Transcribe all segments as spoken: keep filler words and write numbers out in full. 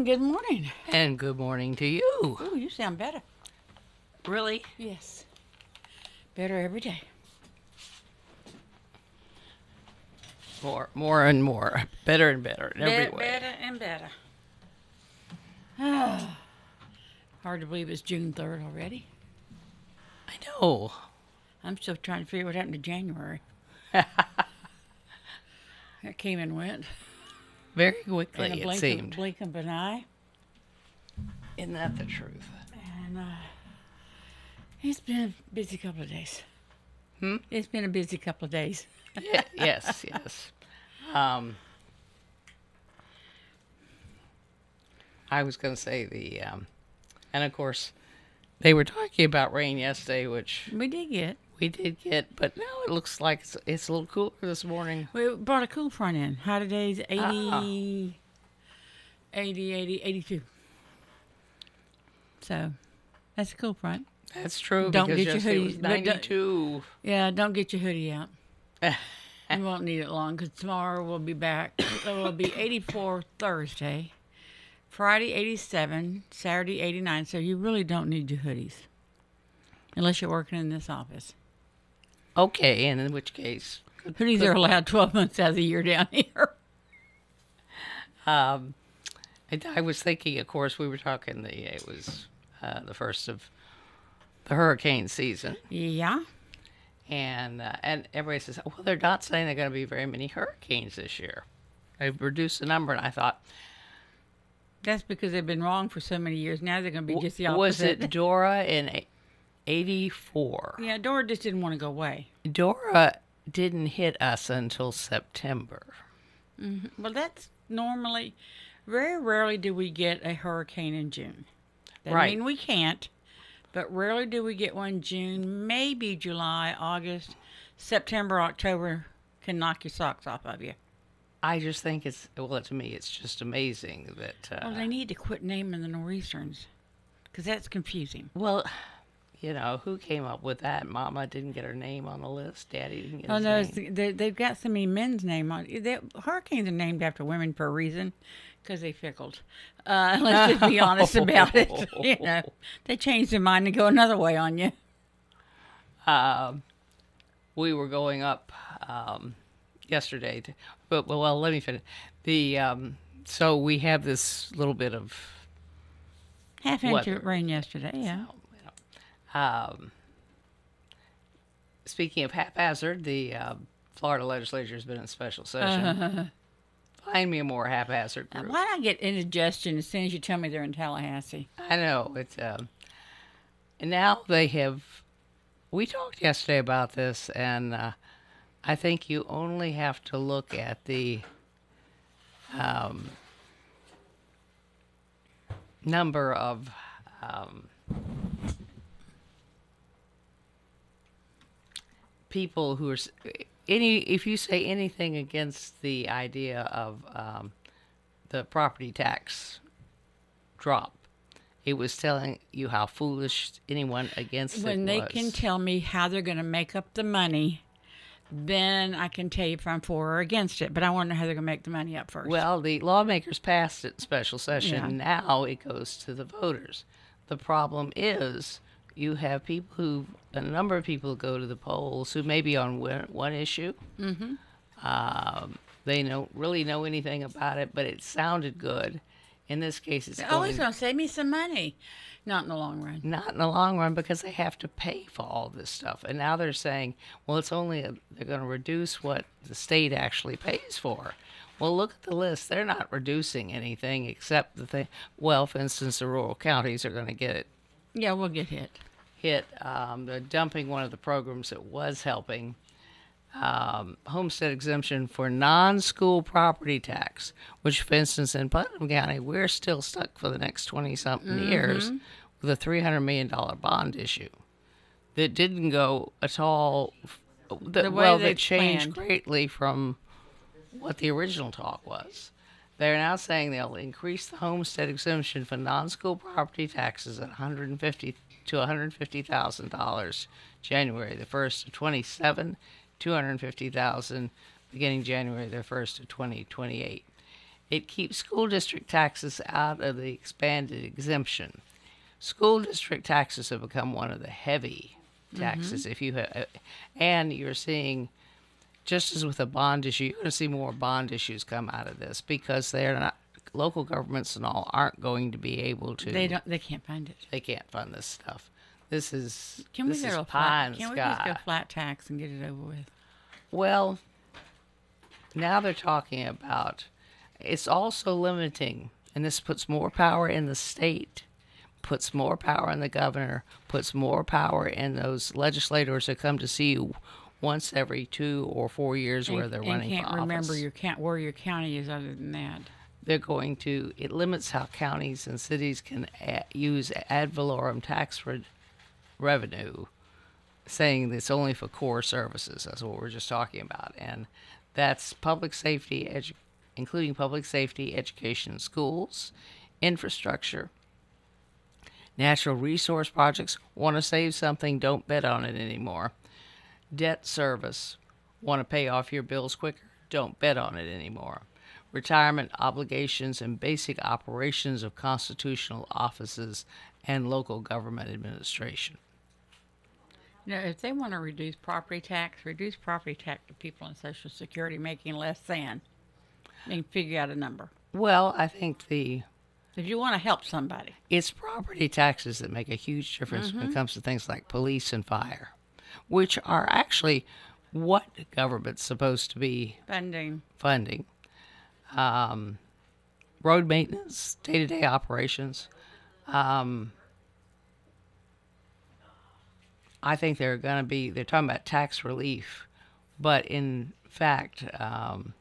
And good morning. And good morning to you. Ooh, you sound better. Really? Yes. Better every day. More, more and more. Better and better in every Be- way. Better and better. Ah. Hard to believe it's June third already. I know. I'm still trying to figure what happened to January. That came and went. Very quickly, In a it blink seemed. Of, blink of an eye. Isn't that the truth? And uh, it's been a busy couple of days. Hmm? It's been a busy couple of days. Yeah, yes, yes. Um, I was going to say the, um, and of course, they were talking about rain yesterday, which We did get. we did get, but now it looks like it's, it's a little cooler this morning. We brought a cool front in. High today's eighty, Ah. eighty, eighty, eighty-two. So, that's a cool front. That's true. Don't because get your yesterday it was hoodie- but don't- ninety-two. Yeah, don't get your hoodie out. You won't need it long because tomorrow we'll be back. It will be eighty-four Thursday, Friday eighty-seven, Saturday eighty-nine. So you really don't need your hoodies unless you're working in this office. Okay, and in which case, Hoodies are allowed twelve months out of the year down here. Um, I, I was thinking, of course, we were talking the it was uh, the first of the hurricane season, Yeah. and uh, and everybody says, well, they're not saying there are going to be very many hurricanes this year. They've reduced the number, and I thought, That's because they've been wrong for so many years. Now they're going to be just the opposite. was it Dora in eighty-four? Yeah, Dora just didn't want to go away. Dora didn't hit us until September. Well, that's normally, very rarely do we get a hurricane in June. Doesn't Right. mean we can't, but rarely do we get one June, maybe July, August, September, October can knock your socks off of you. I just think it's, well, to me, it's just amazing that, uh, Well, they need to quit naming the nor'easters because that's confusing. well, you know, who came up with that? Mama didn't get her name on the list. Daddy didn't get Oh, his no, name. it's- they, they've got so many men's names on they, hurricanes are named after women for a reason because they fickled. Uh, let's just be honest about it. You know, they changed their mind and go another way on you. Um, we were going up um, yesterday, to, but well, well, let me finish. The um, so we have this little bit of Half inch Weather. of rain yesterday, yeah. um, speaking of haphazard, the uh, Florida legislature has been in special session. Find me a more haphazard Uh, group. Why not get indigestion as soon as you tell me they're in Tallahassee? I know it's um, and now they have. We talked yesterday about this, and uh, I think you only have to look at the um, number of um, people who are s- any. If you say anything against the idea of um, the property tax drop, it was telling you how foolish anyone against When it they was. can tell me how they're going to make up the money, then I can tell you if I'm for or against it. But I want to know how they're going to make the money up first. Well, the lawmakers passed it in special session. Yeah. Now it goes to the voters. The problem is you have people who, a number of people go to the polls who may be on one, one issue. Mm-hmm. Um, they don't really know anything about it, but it sounded good. In this case, it's oh, it's going going to save me some money. Not in the long run. not in the long run because they have to pay for all this stuff. And now they're saying, well, it's only, a, they're going to reduce what the state actually pays for. Well, look at the list. They're not reducing anything except the thing. Well, for instance, the rural counties are going to get it Yeah, we'll get hit. hit. Um, they're dumping one of the programs that was helping. Um, homestead exemption for non-school property tax, which, for instance, in Putnam County, we're still stuck for the next twenty-something years with a three hundred million dollars bond issue that didn't go at all. That, The way well, they that changed planned. greatly from what the original talk was. They're now saying they'll increase the homestead exemption for non-school property taxes at one hundred fifty to one hundred fifty thousand dollars January the first of twenty-seven, two hundred fifty thousand dollars beginning January the first of twenty twenty-eight. It keeps school district taxes out of the expanded exemption. School district taxes have become one of the heavy taxes. If you have, and you're seeing, just as with a bond issue, you're going to see more bond issues come out of this because they're not, local governments and all aren't going to be able to. They don't. They can't find it. They can't fund this stuff. This is Can we this go is to a pie flat? in the Can we sky. just go flat tax and get it over with? Well, now they're talking about it's also limiting, and this puts more power in the state, puts more power in the governor, puts more power in those legislators that come to see you once every two or four years where they're and running can't for remember office. your count where your county is other than that. They're going to, it limits how counties and cities can a- use ad valorem tax re- revenue, saying it's only for core services. That's what we're just talking about. And that's public safety, edu- including public safety, education, schools, infrastructure, natural resource projects. Want to save something, don't bet on it anymore. Debt service, want to pay off your bills quicker, don't bet on it anymore. Retirement obligations and basic operations of constitutional offices and local government administration. You know, if they want to reduce property tax, reduce property tax to people on Social Security making less than. They can figure out a number. Well, I think the If you want to help somebody. it's property taxes that make a huge difference when it comes to things like police and fire, which are actually what government's supposed to be Funding. funding. Um, road maintenance, day-to-day operations. Um, I think they're going to be, they're talking about tax relief, but in fact, um,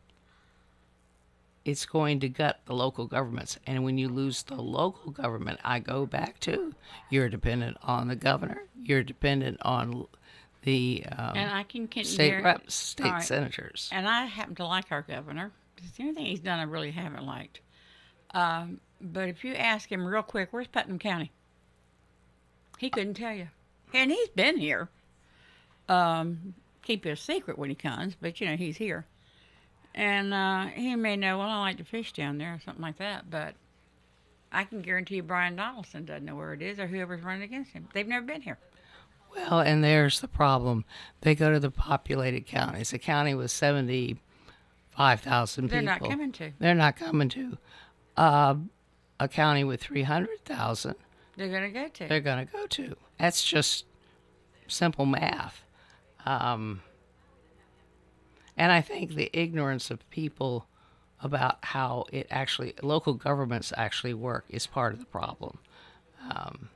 it's going to gut the local governments. And when you lose the local government, I go back to, you're dependent on the governor, you're dependent on the um, And I can, can state guar- reps, state All right. senators. And I happen to like our governor. It's the only thing he's done I really haven't liked. Um, but if you ask him real quick, where's Putnam County? He couldn't tell you. And he's been here. Um, keep it a secret when he comes, but you know, he's here. And uh, he may know, well, I like to fish down there or something like that, but I can guarantee you Brian Donaldson doesn't know where it is or whoever's running against him. They've never been here. Well, and there's the problem. They go to the populated counties. A county with seventy-five thousand people. They're not coming to. They're not coming to. Uh, a county with three hundred thousand, They're going to go to. they're going to go to. That's just simple math. Um, and I think the ignorance of people about how it actually, local governments actually work is part of the problem. Um,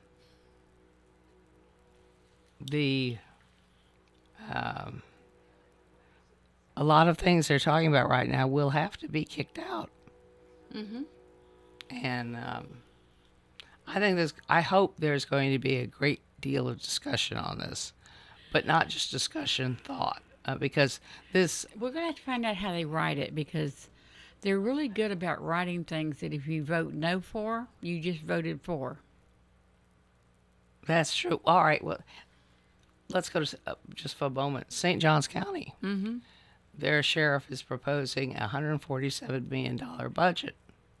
the um, a lot of things they're talking about right now will have to be kicked out. Mm-hmm. And um, I think there's, I hope there's going to be a great deal of discussion on this, but not just discussion, thought, uh, because this, We're going to have to find out how they write it because they're really good about writing things that if you vote no for, you just voted for. that's true. All right, well, let's go to, uh, just for a moment, Saint Johns County. Mm-hmm. Their sheriff is proposing a one hundred forty-seven million dollars budget.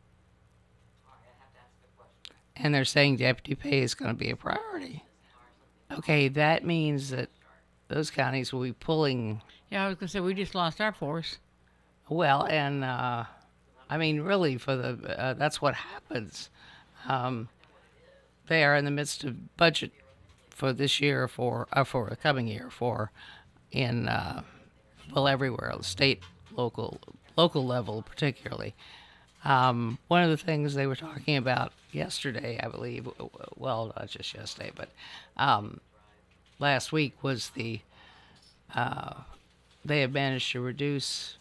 And they're saying deputy pay is going to be a priority. Okay, that means that those counties will be pulling, Yeah, I was going to say, we just lost our force. well, and uh, I mean, really, for the uh, that's what happens. Um, they are in the midst of budget for this year, for uh, for the coming year, for in uh, well everywhere, the state, local, local level particularly. Um, one of the things they were talking about yesterday, I believe, well, not just yesterday, but um, last week was the, uh, they have managed to reduce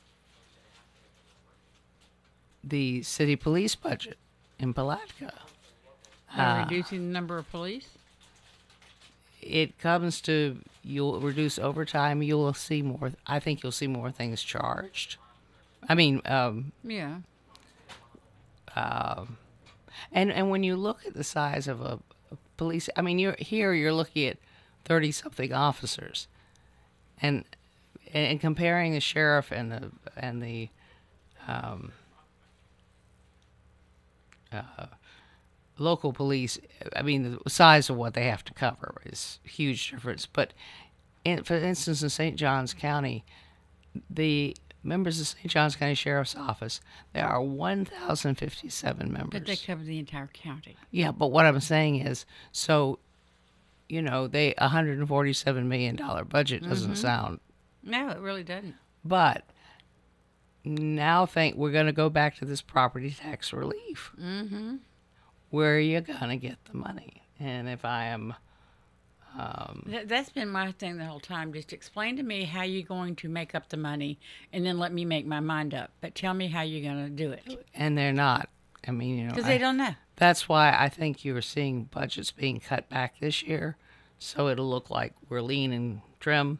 the city police budget in Palatka. They're Uh, reducing the number of police. It comes to, you'll reduce overtime, you'll see more, I think you'll see more things charged. I mean, um, Yeah. Um, and and when you look at the size of a, a police, I mean, you're here. You're looking at thirty something officers, and and comparing the sheriff and the and the um, uh, local police, I mean, the size of what they have to cover is a huge difference. But in, for instance, in Saint Johns County, the members of Saint Johns County Sheriff's Office, there are one thousand fifty-seven members. But they cover the entire county. Yeah, but what I'm saying is, so, you know, they one hundred forty-seven million dollars budget doesn't Mm-hmm. sound, No, it really doesn't. but now think we're going to go back to this property tax relief. Mm-hmm. Where are you going to get the money? And if I am, um, That, that's been my thing the whole time. Just explain to me how you're going to make up the money, and then let me make my mind up. But tell me how you're going to do it, and they're not. I mean, you know, because I- they don't know. that's why I think you're seeing budgets being cut back this year, so it'll look like we're lean and trim.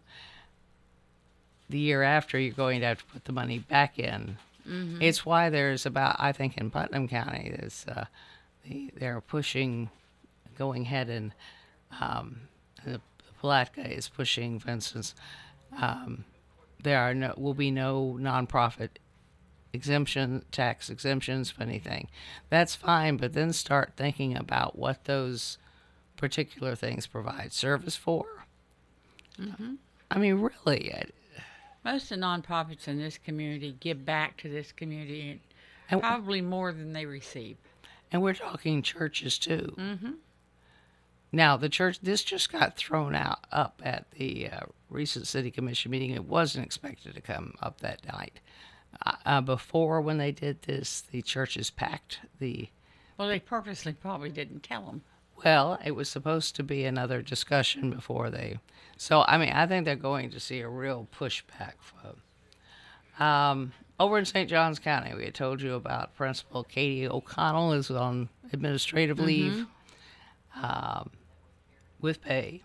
The year after, you're going to have to put the money back in. Mm-hmm. It's why there's about, I think in Putnam County, there's, uh, they, they're pushing, going ahead and um, the, the Palatka is pushing, for instance, um, there are no, will be no nonprofit exemption, tax exemptions for anything. That's fine, but then start thinking about what those particular things provide service for. Mm-hmm. I mean, really, I- Most of the nonprofits in this community give back to this community, and, probably more than they receive. and we're talking churches too. Mm-hmm. Now, the church, this just got thrown out up at the uh, recent city commission meeting. It wasn't expected to come up that night. Uh, uh, before, when they did this, the churches packed the. Well, they purposely probably didn't tell them. Well, it was supposed to be another discussion before they. So, I mean, I think they're going to see a real pushback. For, um, over in Saint Johns County, we had told you about Principal Katie O'Connell is on administrative leave um, with pay.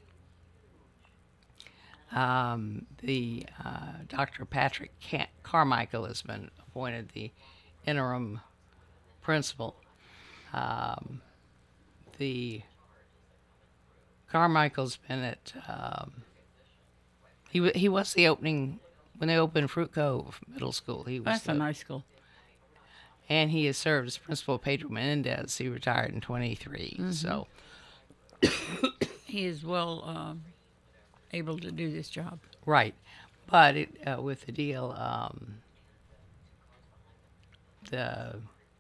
Um, the uh, Doctor Patrick Can- Carmichael has been appointed the interim principal. Um, the Carmichael's been at. Um, he wa- he was the opening when they opened Fruit Cove Middle School. He was That's the, a nice school. and he has served as principal of Pedro Menendez. He retired in twenty-three. Mm-hmm. So He is well um, able to do this job. right, but it, uh, with the deal, um, the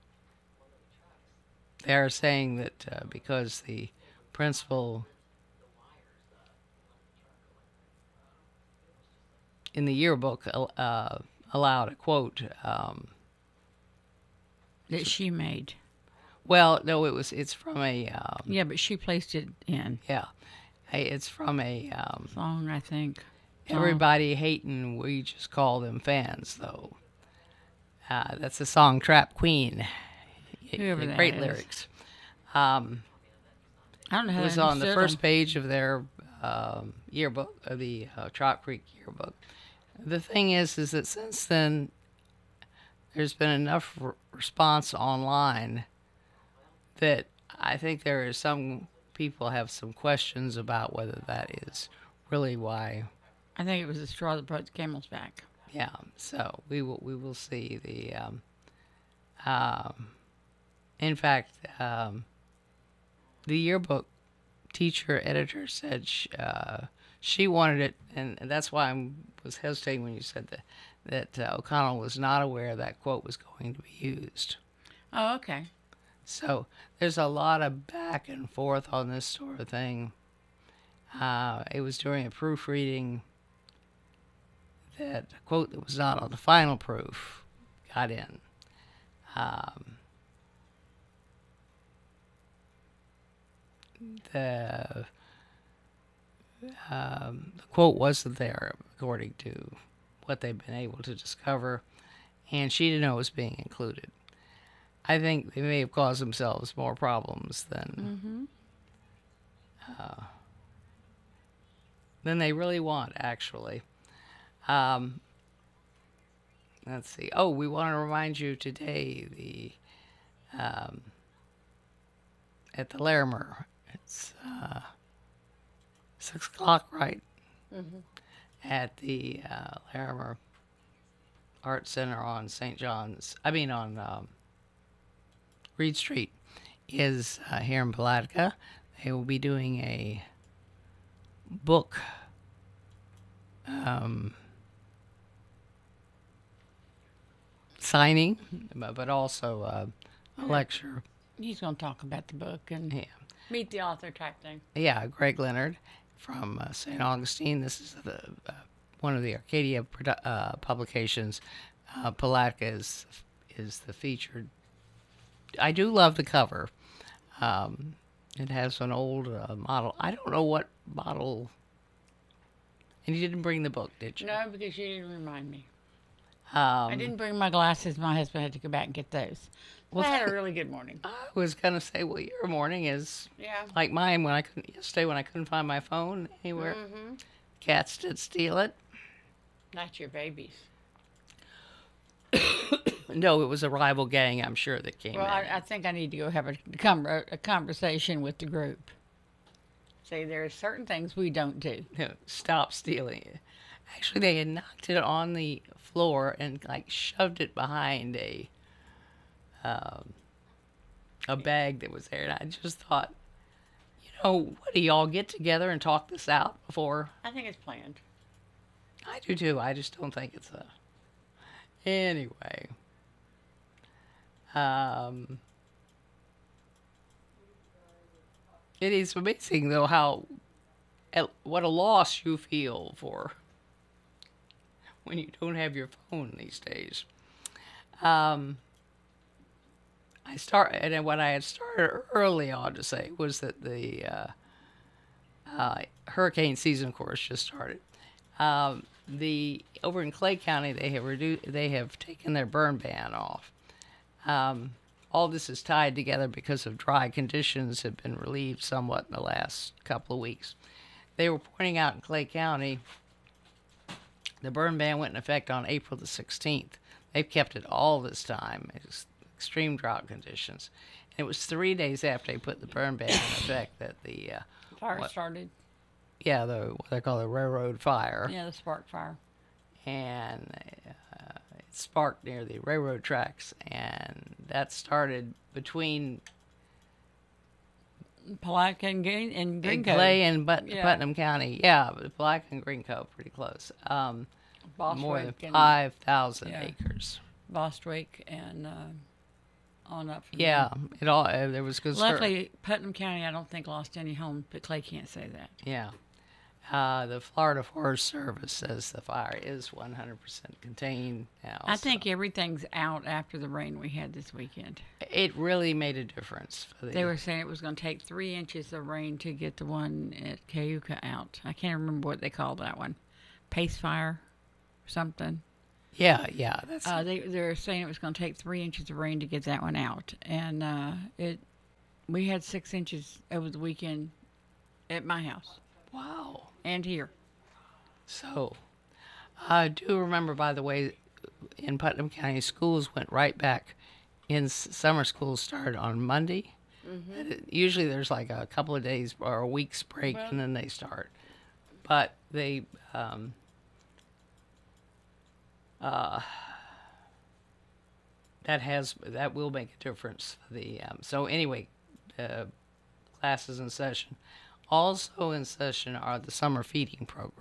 they're saying that uh, because the principal in the yearbook uh, allowed a quote. Um, That she made. well, no, it was. It's from a. Um, Yeah, but she placed it in yeah, Hey, it's from a. Um, song, I think. everybody hating. We just call them fans, though. Uh, that's the song "Trap Queen." Whoever that Great is. lyrics. Um, I don't know how it was that on the understood first them. page of their um, yearbook, of the uh, Trot Creek yearbook. The thing is, is that since then, there's been enough r- response online that I think there is some people have some questions about whether that is really why. I think it was the straw that broke the camel's back. Yeah. So we will we will see the. Um, um, in fact, um, the yearbook teacher editor said sh uh, she wanted it, and, and that's why I was hesitating when you said that that uh, O'Connell was not aware that quote was going to be used. Oh, okay. So there's a lot of back and forth on this sort of thing. Uh, it was during a proofreading that a quote that was not on the final proof got in. Um, the, um, the quote wasn't there, according to what they've been able to discover, and she didn't know it was being included. I think they may have caused themselves more problems than Mm-hmm. uh, than they really want, actually. Um, let's see. Oh, we want to remind you today the um, at the Larimer. It's uh, six o'clock, right? Mm-hmm. At the uh, Larimer Art Center on Saint John's. I mean on um, Reed Street is uh, here in Palatka. They will be doing a book um, signing, but but also uh, a lecture. He's going to talk about the book and Yeah, meet the author type thing. yeah. Greg Leonard from uh, Saint Augustine. This is the uh, one of the Arcadia produ- uh, publications. Uh, Palatka is is the featured. I do love the cover. Um, it has an old uh, model. I don't know what model. And you didn't bring the book, did you? No, because you didn't remind me. Um, I didn't bring my glasses. My husband had to go back and get those. Well, I had a really good morning. I was gonna say, well, your morning is Yeah. like mine when I couldn't yesterday when I couldn't find my phone anywhere. Mm-hmm. Cats did steal it. Not your babies. No, it was a rival gang, I'm sure, that came Well, in. I, I think I need to go have a, com- a conversation with the group. Say there are certain things we don't do. No, stop stealing it. Actually, they had knocked it on the floor and like shoved it behind a um, a bag that was there. And I just thought, you know, what do y'all get together and talk this out before? I think it's planned. I do too. I just don't think it's a. Anyway. Um, it is amazing though how at, what a loss you feel for when you don't have your phone these days. Um, I start and what I had started early on to say was that the uh, uh, hurricane season, of course, just started. Um, the over in Clay County, they have reduced, they have taken their burn ban off. Um, all this is tied together because of dry conditions have been relieved somewhat in the last couple of weeks. They were pointing out in Clay County, the burn ban went in effect on April the sixteenth. They've kept it all this time. It's extreme drought conditions. And it was three days after they put the burn ban in effect that the uh, Fire what, started. yeah, the what they call the railroad fire. Yeah, the spark fire. And uh, it sparked near the railroad tracks, and that started between Palatka and Green and Green Clay and but- Yeah. Putnam County. Yeah, but Black and Green Cove, pretty close. Um, more than Bostwick and five thousand yeah. acres. Bostwick and uh, on up from Yeah, it all uh, there was there. concern. Luckily, Putnam County, I don't think lost any homes, but Clay can't say that. Yeah. Uh, the Florida Forest Service says the fire is one hundred percent contained now. I so think everything's out after the rain we had this weekend. it really made a difference. For the, They were saying it was going to take three inches of rain to get the one at Cayuga out. I can't remember what they called that one. Pace fire, something. yeah, yeah. That's Uh, they they were saying it was going to take three inches of rain to get that one out, and uh, it we had six inches over the weekend at my house wow. and here. So, I do remember, by the way, in Putnam County, schools went right back. In s- summer schools started on Monday. And it- usually there's like a couple of days or a week's break, Well- and then they start. But they, um, uh, that has that will make a difference. For the um, so anyway, uh, classes in session. Also in session are the summer feeding programs.